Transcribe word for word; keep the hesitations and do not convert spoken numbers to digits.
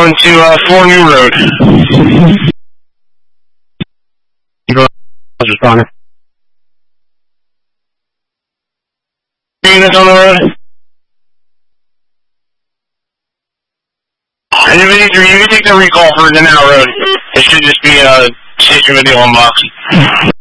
going to uh, Four New Road. Responder. Units on the road. Anybody, you can take the recall for the now road. It should just be a station video unbox.